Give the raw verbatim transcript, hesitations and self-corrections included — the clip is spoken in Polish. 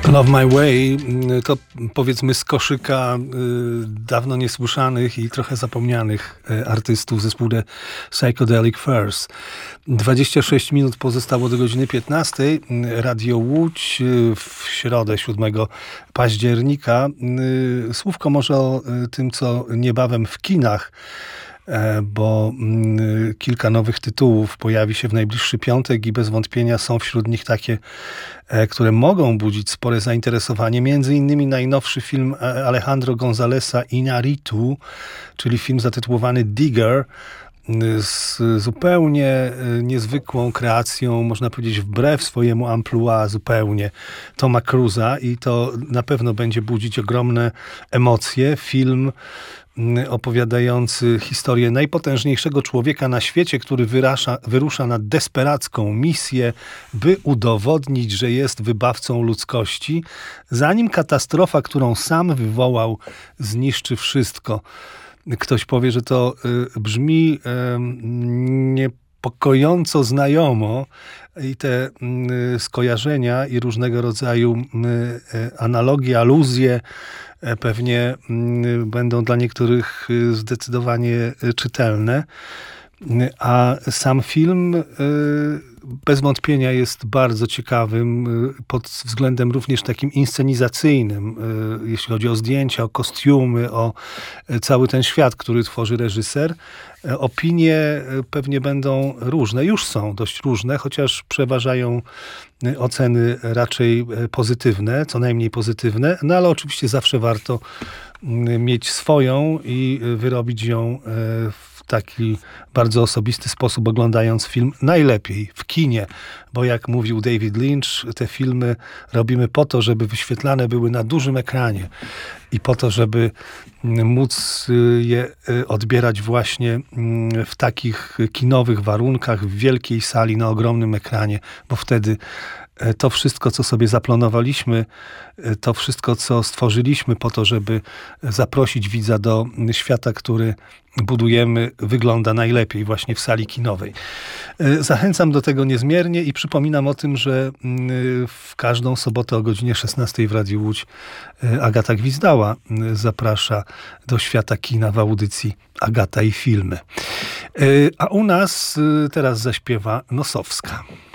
Love My Way to powiedzmy z koszyka dawno niesłyszanych i trochę zapomnianych artystów zespół The Psychedelic Furs. dwadzieścia sześć minut pozostało do godziny piętnastej. Radio Łódź w środę siódmego października. Słówko może o tym, co niebawem w kinach, bo kilka nowych tytułów pojawi się w najbliższy piątek i bez wątpienia są wśród nich takie, które mogą budzić spore zainteresowanie. Między innymi najnowszy film Alejandro Gonzaleza Iñárritu, czyli film zatytułowany Digger, z zupełnie niezwykłą kreacją, można powiedzieć wbrew swojemu amplua zupełnie, Toma Cruza, i to na pewno będzie budzić ogromne emocje. Film opowiadający historię najpotężniejszego człowieka na świecie, który wyrasza, wyrusza na desperacką misję, by udowodnić, że jest wybawcą ludzkości, zanim katastrofa, którą sam wywołał, zniszczy wszystko. Ktoś powie, że to y, brzmi y, niepokojąco znajomo i te y, skojarzenia i różnego rodzaju y, y, analogie, aluzje y, pewnie y, będą dla niektórych y, zdecydowanie y, czytelne. Y, a sam film y, bez wątpienia jest bardzo ciekawym pod względem również takim inscenizacyjnym, jeśli chodzi o zdjęcia, o kostiumy, o cały ten świat, który tworzy reżyser. Opinie pewnie będą różne, już są dość różne, chociaż przeważają oceny raczej pozytywne, co najmniej pozytywne, no ale oczywiście zawsze warto mieć swoją i wyrobić ją w taki bardzo osobisty sposób, oglądając film najlepiej w kinie, bo jak mówił David Lynch, te filmy robimy po to, żeby wyświetlane były na dużym ekranie i po to, żeby móc je odbierać właśnie w takich kinowych warunkach, w wielkiej sali, na ogromnym ekranie, bo wtedy to wszystko, co sobie zaplanowaliśmy, to wszystko, co stworzyliśmy po to, żeby zaprosić widza do świata, który budujemy, wygląda najlepiej właśnie w sali kinowej. Zachęcam do tego niezmiernie i przypominam o tym, że w każdą sobotę o godzinie szesnastej w Radiu Łódź Agata Gwizdała zaprasza do świata kina w audycji Agata i filmy. A u nas teraz zaśpiewa Nosowska.